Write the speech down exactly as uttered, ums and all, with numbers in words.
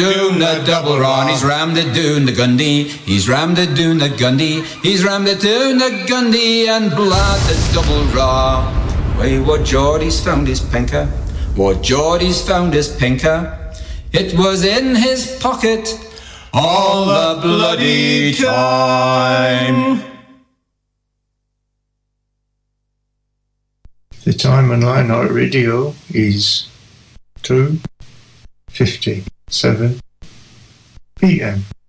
doon the double run. He's rammed it doon the Gundy. He's rammed it doon the Gundy. He's rammed it doon the Gundy and blood the double raw. Way what Geordie's found his pinker. What Geordie's found his pinker. It was in his pocket all the bloody time. The time on Lion Heart Radio is two fifty-seven p m